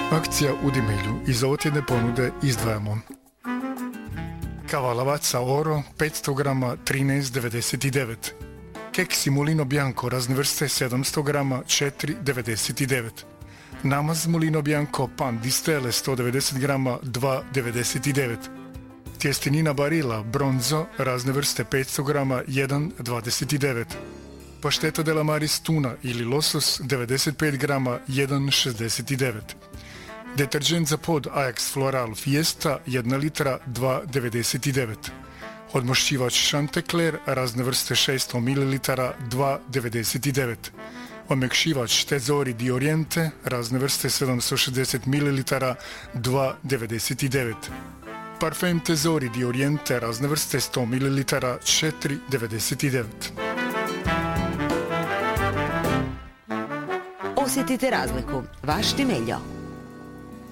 Akcija u Dimilju. Iz ovotjedne ponude izdvajamo kava Lavazza Oro 500 grama 13,99, keksi Mulino Bianco razne vrste 700 grama 4,99, namaz Mulino Bianco pan di stelle 190 grama 2,99, tjestenina Barilla Bronzo razne vrste 500 grama 1,29, pašteta della Maris tuna ili losos 95 grama 1,69, deterđent za pod Ajax Floral Fiesta 1 litra 2,99, odmošćivač Chanticleer razne vrste 600 ml 2,99, omekšivač Tesori di Oriente razne vrste 760 ml 2,99, parfem Tesori di Oriente razne vrste 100 ml 4,99. Osjetite razliku. Vaš Timeljo.